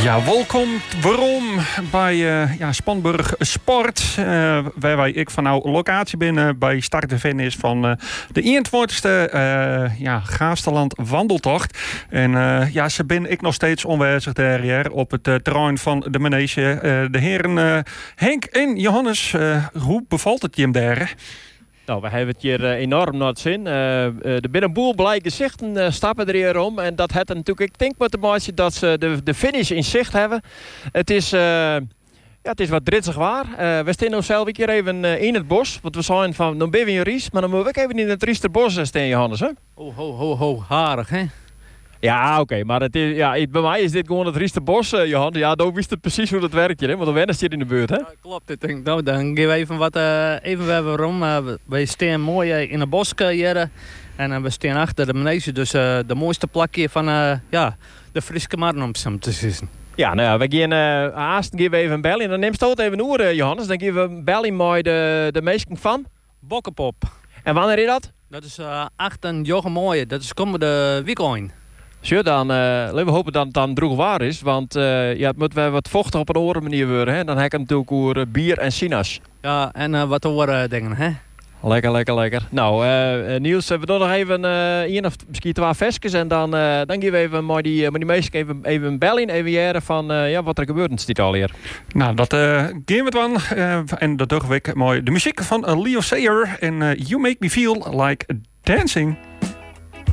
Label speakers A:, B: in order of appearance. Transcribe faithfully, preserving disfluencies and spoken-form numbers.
A: Ja, welkom waarom bij uh, ja, Spanburg Sport. Uh, waar wij ik van nou locatie binnen bij start en finish van uh, de eenentwintigste uh, ja, Gaasterland wandeltocht. En uh, ja, ze ben ik nog steeds onwezig daar hier op het uh, terrein van de manege. Uh, de heren uh, Henk en Johannes, uh, hoe bevalt het je hem daar?
B: Nou, we hebben het hier uh, enorm naar het zin. Uh, uh, er zijn een boel blij gezichten uh, stappen er hier om. En dat het natuurlijk, ik denk met de maatje dat ze de, de finish in zicht hebben. Het is, uh, ja, het is wat dritsig waar. Uh, we staan zelf een keer even uh, in het bos. Want we zijn van, dan ben we in Ries. Maar dan moeten we ook even in het Riesterbos staan, Johannes. Hè?
C: Oh, ho, ho, ho, harig, hè?
B: Ja, oké, okay, maar het is, ja, bij mij is dit gewoon het Riesterbos, uh, Johan. Ja, dan wist het precies hoe dat werkt, hè? Want dan wennen je in de buurt, hè?
C: Ja, klopt. Ik denk, nou, dan geven we even wat uh, even weer waarom. Uh, we staan mooi uh, in een bos hier. En uh, we staan achter de manege, dus uh, de mooiste plekje van uh, ja, de Friese Markt om zo te zien.
B: Ja, nou ja, we gaan uh, haast geven we even een bel in. Dan neemt het even een uur, uh, Johannes. Dan geven we een bel in met de, de meesten van
C: Bokkenpop.
B: En wanneer is dat?
C: Dat is uh, achtste joggen mooie. Dat is komende weekend.
B: Zo, dan uh, we hopen dat het dan droeg waar is. Want uh, ja, het moet wel wat vochtig op een andere manier worden. Hè? Dan heb ik natuurlijk over uh, bier en sinaas.
C: Ja, en uh, wat oren dingen, hè?
B: Lekker, lekker, lekker. Nou, uh, Niels, we doen nog even uh, één of misschien twee versjes. En dan, uh, dan geven we even met die, met die meisjes even, even een bel in. Even jaren van uh, ja, wat er gebeurt in het al hier.
A: Nou, dat uh, gaan we het dan. Uh, en dat doen we mooi. De muziek van uh, Leo Sayer en uh, You Make Me Feel Like Dancing.